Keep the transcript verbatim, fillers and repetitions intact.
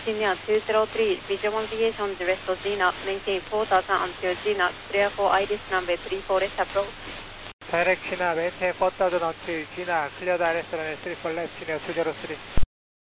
Senior two zero three, visual aviation direct to Gina, maintain four thousand until Gina, clear for Iris runway three four left approach. Direct China, maintain four thousand until Gina, clear the Iris runway three four left, China two zero three.